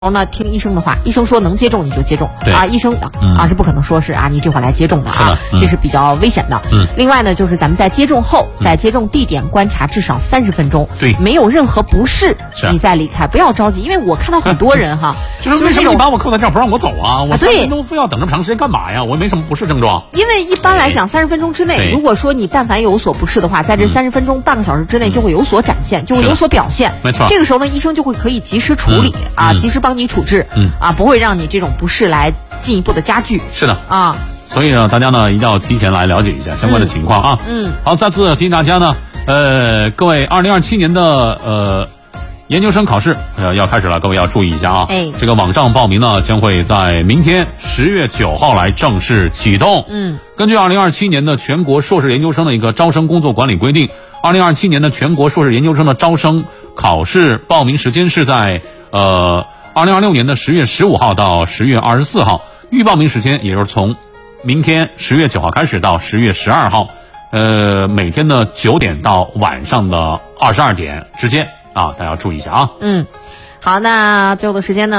呢，听医生的话，医生说能接种你就接种啊，医生是不可能说是你这会儿来接种的啊，这是比较危险的。另外呢，就是咱们在接种后，在接种地点观察至少30分钟， 对， 没有任何不适，你再离开，不要着急，因为我看到很多人哈， 就是为什么你把我扣在这儿不让我走啊？我30分钟非要等这么长时间干嘛呀？我没什么不适症状。 因为一般来讲，30分钟之内，如果说你但凡有所不适的话，在这30分钟半个小时之内就会有所展现，就会有所表现。 没错， 这个时候呢，医生就会可以及时处理及时帮你处置。不会让你这种不适来进一步的加剧。 是的啊， 所以呢，大家呢一定要提前来了解一下相关的情况啊。好，再次提醒大家呢，各位2027年的研究生考试要开始了，各位要注意一下啊。这个网上报名呢将会在明天10月9号来正式启动。根据2027年的全国硕士研究生的一个招生工作管理规定，2027年的全国硕士研究生的招生考试报名时间是在2026年的10月15号到10月24号，预报名时间也就是从明天10月9号开始到10月12号，每天的9点到晚上的22点之间啊，大家要注意一下啊。 好，那最后的时间呢？